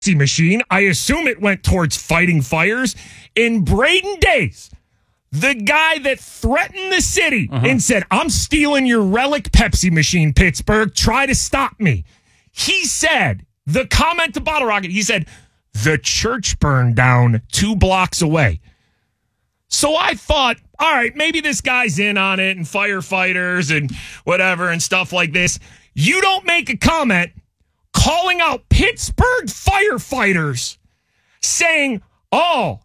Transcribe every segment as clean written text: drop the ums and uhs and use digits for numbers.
machine. I assume it went towards fighting fires. In Braden Days, the guy that threatened the city and said, I'm stealing your relic Pepsi machine, Pittsburgh. Try to stop me. He said, the comment to Bottle Rocket, he said, the church burned down 2 blocks away. So I thought, all right, maybe this guy's in on it and firefighters and whatever and stuff like this. You don't make a comment calling out Pittsburgh firefighters saying, oh,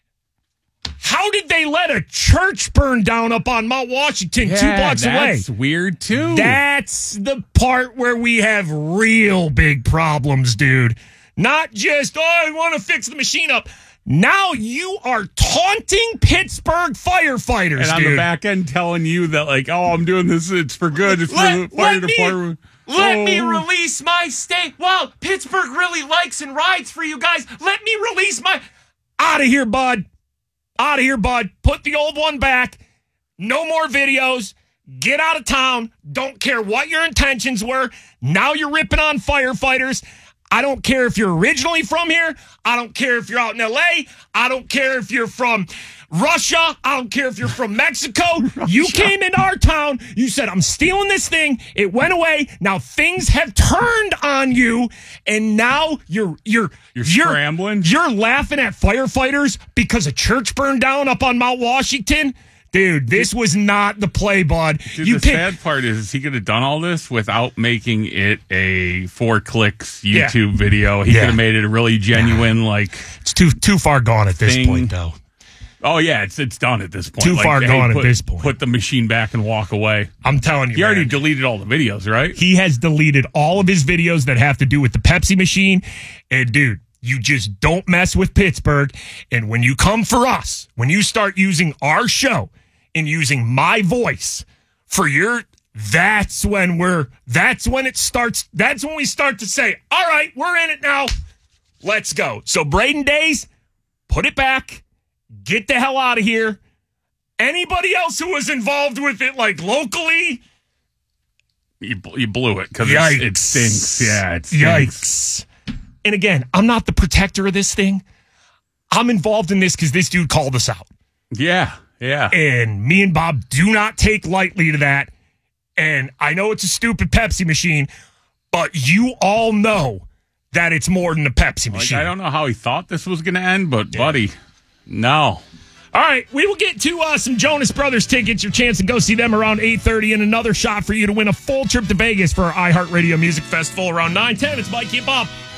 how did they let a church burn down up on Mount Washington 2 blocks away? That's weird, too. That's the part where we have real big problems, dude. Not just, I want to fix the machine up. Now you are taunting Pittsburgh firefighters, and on dude. the back end telling you that, like, oh, I'm doing this, it's for good, it's for the fire department. Let me release my state. Wow, Pittsburgh really likes and rides for you guys. Let me release my... Out of here, bud. Out of here, bud. Put the old one back. No more videos. Get out of town. Don't care what your intentions were. Now you're ripping on firefighters. I don't care if you're originally from here. I don't care if you're out in L.A. I don't care if you're from Russia. I don't care if you're from Mexico. You came into our town. You said, I'm stealing this thing. It went away. Now things have turned on you. And now you're scrambling. You're laughing at firefighters because a church burned down up on Mount Washington. Dude, this was not the play, bud. Dude, the sad part is he could have done all this without making it a 4 clicks YouTube video. He could have made it a really genuine, like... It's too far gone at this point, though. Oh, yeah, it's done at this point. Too far gone at this point. Put the machine back and walk away. I'm telling you, He already deleted all the videos, right? He has deleted all of his videos that have to do with the Pepsi machine. And, dude, you just don't mess with Pittsburgh. And when you come for us, when you start using our show and using my voice for your... That's when it starts. That's when we start to say, all right, we're in it now. Let's go. So Braden Days, put it back. Get the hell out of here. Anybody else who was involved with it, like locally, you blew it because it stinks. Yeah, it stinks. Yikes. And again, I'm not the protector of this thing. I'm involved in this because this dude called us out. Yeah, yeah. And me and Bob do not take lightly to that. And I know it's a stupid Pepsi machine, but you all know that it's more than a Pepsi machine. I don't know how he thought this was going to end, but buddy, no. All right, we will get to some Jonas Brothers tickets. Your chance to go see them around 8:30, and another shot for you to win a full trip to Vegas for our iHeartRadio Music Festival around 9:10. It's Mikey and Bob.